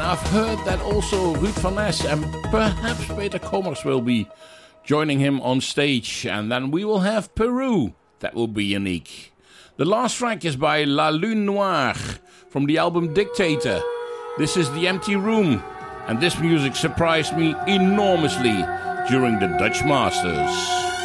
I've heard that also Ruud van Ness and perhaps Peter Kommers will be joining him on stage. And then we will have Peru. That will be unique. The last track is by La Lune Noire from the album Dictator. This is The Empty Room. And this music surprised me enormously during the Dutch Masters.